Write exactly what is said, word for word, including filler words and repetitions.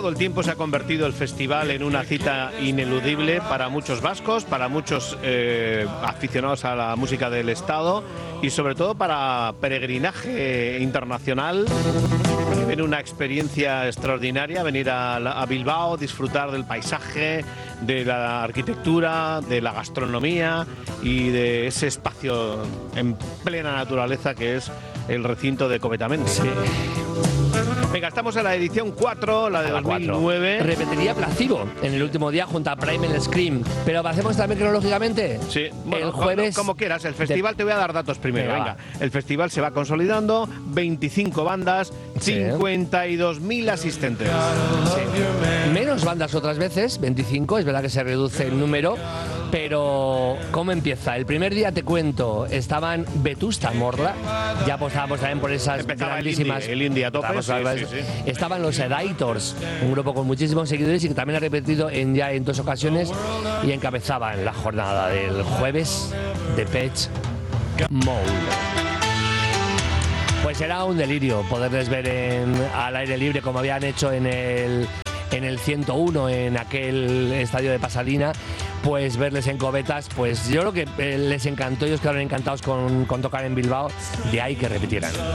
pasado el tiempo se ha convertido el festival en una cita ineludible para muchos vascos, para muchos eh, aficionados a la música del Estado y sobre todo para peregrinaje internacional. Viene una experiencia extraordinaria, venir a, a Bilbao, disfrutar del paisaje, de la arquitectura, de la gastronomía y de ese espacio en plena naturaleza que es el recinto de Covetamente. Sí. Venga, estamos en la edición cuatro, la de la dos mil nueve. cuatro. Repetiría Placebo en el último día junto a Primal Scream. Pero lo hacemos también cronológicamente. Sí, bueno, el jueves. Como, como quieras, el festival de... te voy a dar datos primero. Venga, Venga, el festival se va consolidando, veinticinco bandas, sí. cincuenta y dos mil asistentes. Sí. Menos bandas otras veces, veinticinco, es verdad que se reduce el número. Pero, ¿cómo empieza? El primer día te cuento, estaban Vetusta Morla, ya apostábamos también por esas Empezaba grandísimas. El indie, el indie a tope, sí, sí, sí. Estaban los Editors, un grupo con muchísimos seguidores y que también ha repetido en, ya en dos ocasiones y encabezaban la jornada del jueves Depeche Mode. Pues era un delirio poderles ver en, al aire libre como habían hecho en el, en el ciento uno, en aquel estadio de Pasadena. Pues verles en Covetas, pues yo creo que eh, les encantó, ellos quedaron encantados con, con tocar en Bilbao, de ahí que repitieran.